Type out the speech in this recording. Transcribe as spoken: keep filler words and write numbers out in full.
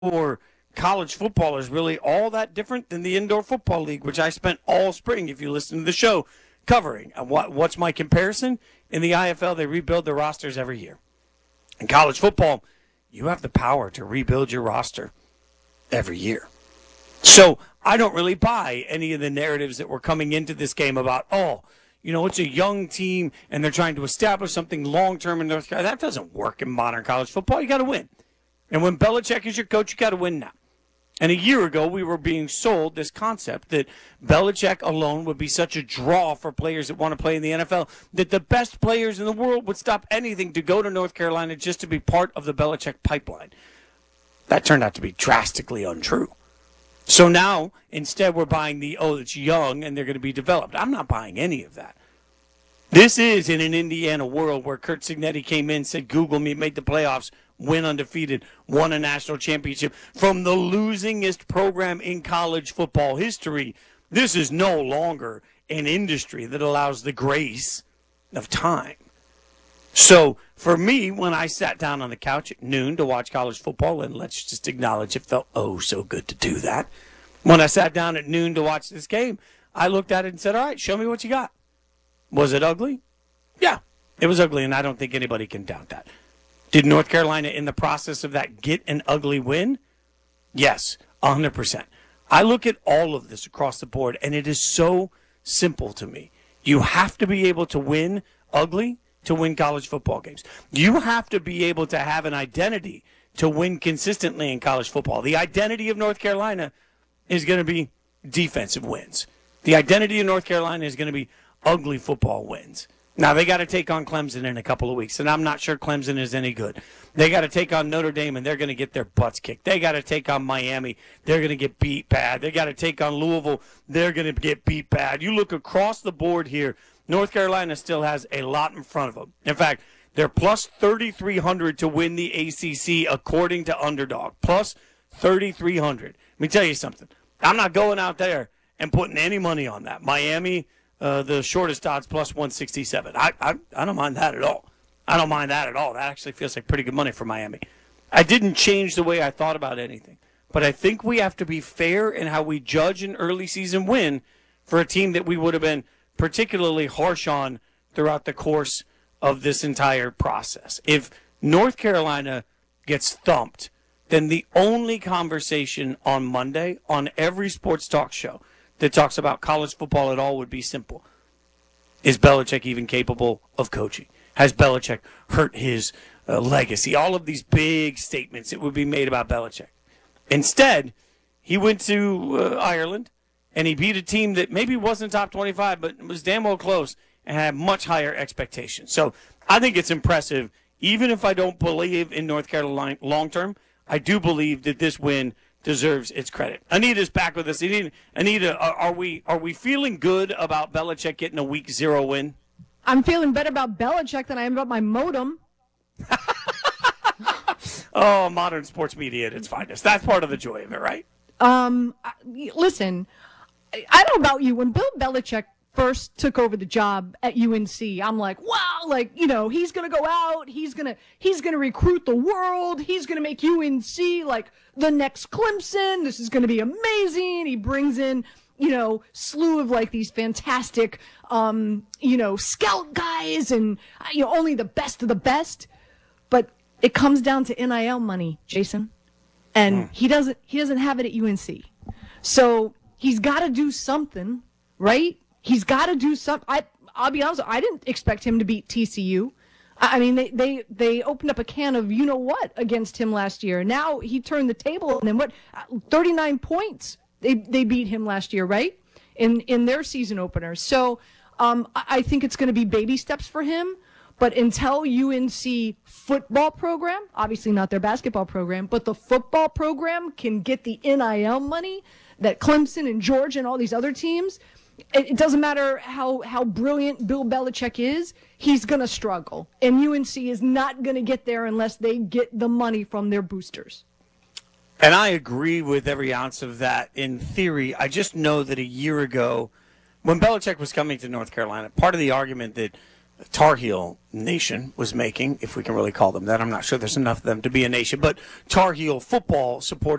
or college football is really all that different than the Indoor Football League, which I spent all spring, if you listen to the show, covering. And what, what's my comparison? In the I F L, they rebuild their rosters every year. In college football, you have the power to rebuild your roster every year. So I don't really buy any of the narratives that were coming into this game about, oh, you know, it's a young team and they're trying to establish something long-term in North Carolina. That doesn't work in modern college football. You got to win. And when Belichick is your coach, you got to win now. And a year ago, we were being sold this concept that Belichick alone would be such a draw for players that want to play in the N F L that the best players in the world would stop anything to go to North Carolina just to be part of the Belichick pipeline. That turned out to be drastically untrue. So now, instead, we're buying the, oh, it's young and they're going to be developed. I'm not buying any of that. This is in an Indiana world where Curt Cignetti came in, said, Google me, made the playoffs, win undefeated, won a national championship. From the losingest program in college football history, this is no longer an industry that allows the grace of time. So for me, when I sat down on the couch at noon to watch college football, and let's just acknowledge it felt oh so good to do that. When I sat down at noon to watch this game, I looked at it and said, all right, show me what you got. Was it ugly? Yeah, it was ugly, and I don't think anybody can doubt that. Did North Carolina, in the process of that, get an ugly win? Yes, one hundred percent. I look at all of this across the board, and it is so simple to me. You have to be able to win ugly to win college football games. You have to be able to have an identity to win consistently in college football. The identity of North Carolina is going to be defensive wins. The identity of North Carolina is going to be ugly football wins. Now, they got to take on Clemson in a couple of weeks, and I'm not sure Clemson is any good. They got to take on Notre Dame, and they're going to get their butts kicked. They got to take on Miami. They're going to get beat bad. They got to take on Louisville. They're going to get beat bad. You look across the board here, North Carolina still has a lot in front of them. In fact, they're plus thirty-three hundred to win the A C C according to Underdog. Plus thirty-three hundred. Let me tell you something. I'm not going out there and putting any money on that. Miami, uh, the shortest odds, plus one sixty-seven. I, I I don't mind that at all. I don't mind that at all. That actually feels like pretty good money for Miami. I didn't change the way I thought about anything. But I think we have to be fair in how we judge an early season win for a team that we would have been particularly harsh on throughout the course of this entire process. If North Carolina gets thumped, then the only conversation on Monday on every sports talk show that talks about college football at all would be simple. Is Belichick even capable of coaching? Has Belichick hurt his uh, legacy? All of these big statements that would be made about Belichick. Instead, he went to uh, Ireland, and he beat a team that maybe wasn't top twenty-five, but was damn well close and had much higher expectations. So I think it's impressive. Even if I don't believe in North Carolina long-term, I do believe that this win deserves its credit. Anita's back with us. Anita, Anita are, are we are we feeling good about Belichick getting a week zero win? I'm feeling better about Belichick than I am about my modem. Oh, modern sports media at its finest. That's part of the joy of it, right? Um, listen, I don't know about you. When Bill Belichick first took over the job at U N C, I'm like, wow, like, you know, he's going to go out. He's going to he's going to recruit the world. He's going to make U N C like the next Clemson. This is going to be amazing. He brings in, you know, slew of like these fantastic, um, you know, scout guys and, you know, only the best of the best. But it comes down to N I L money, Jason. And mm. he doesn't he doesn't have it at U N C. So he's got to do something, right? He's got to do something. I, I'll be honest, I didn't expect him to beat T C U. I mean, they, they, they opened up a can of you-know-what against him last year. Now he turned the table, and then what, thirty-nine points they they beat him last year, right, in, in their season opener. So um, I think it's going to be baby steps for him. But until U N C football program, obviously not their basketball program, but the football program can get the N I L money that Clemson and Georgia and all these other teams, it doesn't matter how, how brilliant Bill Belichick is, he's going to struggle. And U N C is not going to get there unless they get the money from their boosters. And I agree with every ounce of that in theory. I just know that a year ago, when Belichick was coming to North Carolina, part of the argument that Tar Heel Nation was making, if we can really call them that. I'm not sure there's enough of them to be a nation, but Tar Heel football supporters